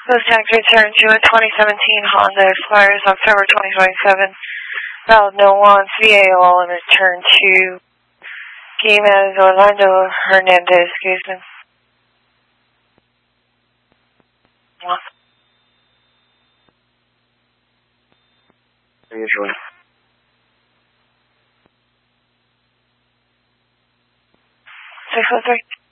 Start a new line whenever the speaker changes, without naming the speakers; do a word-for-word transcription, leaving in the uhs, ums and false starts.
Those tags return to a twenty seventeen Honda expires October twenty twenty-seven. Valid no one C A O and return to Guimez Orlando Hernandez, Guzman.
Usually.
six oh three.